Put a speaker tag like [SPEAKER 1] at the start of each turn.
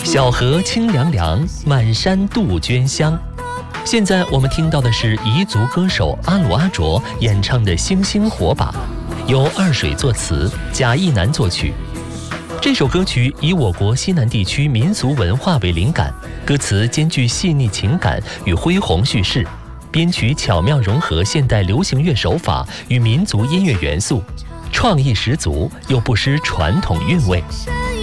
[SPEAKER 1] 小河清凉凉，满山杜鹃香。现在我们听到的是彝族歌手阿鲁阿卓演唱的《星星火把》，由二水作词，贾义南作曲。这首歌曲以我国西南地区民俗文化为灵感，歌词兼具细腻情感与恢宏叙事，编曲巧妙融合现代流行乐手法与民族音乐元素，创意十足又不失传统韵味。